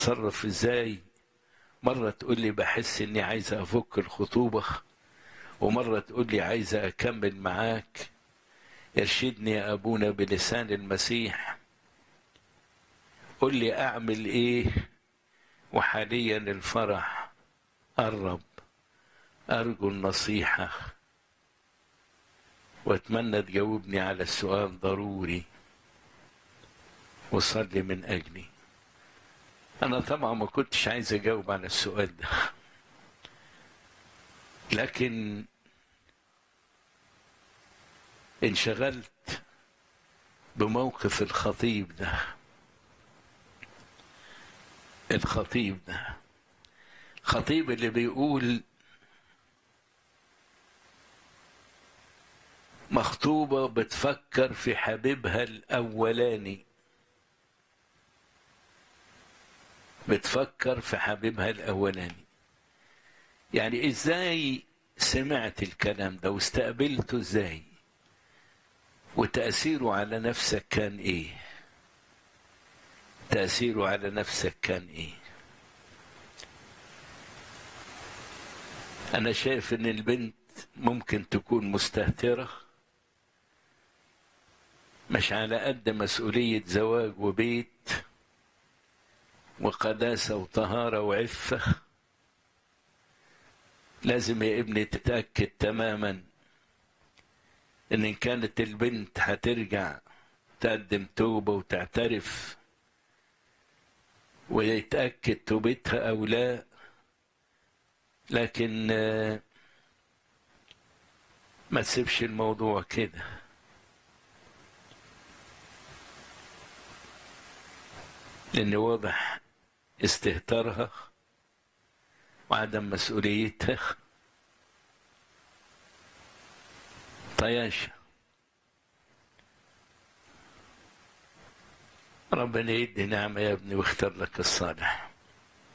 اتصرف ازاي. مرة تقول لي بحس اني عايزة افك الخطوبة، ومرة تقول لي عايزة اكمل معاك. ارشدني يا ابونا بلسان المسيح، قل لي اعمل ايه. وحاليا الفرح قرب، ارجو النصيحة واتمنى تجاوبني على السؤال ضروري، وصلي من اجلي. انا طبعا ما كنتش عايز اجاوب على السؤال ده، لكن انشغلت بموقف الخطيب ده. الخطيب اللي بيقول مخطوبة بتفكر في حبيبها الأولاني، بتفكر في حبيبها الأولاني. يعني إزاي سمعت الكلام ده واستقبلته إزاي، وتأثيره على نفسك كان إيه؟ تأثيره على نفسك كان إيه؟ أنا شايف إن البنت ممكن تكون مستهترة، مش على قد مسؤولية زواج وبيت وقداسة وطهارة وعفة. لازم يا ابني تتأكد تماما إن كانت البنت هترجع تقدم توبة وتعترف ويتأكد توبتها أو لا. لكن ما تسيبش الموضوع كده، لأن واضح استهتارها وعدم مسؤوليتها طياشة. ربنا يدي نعمة يا ابني واختار لك الصالح.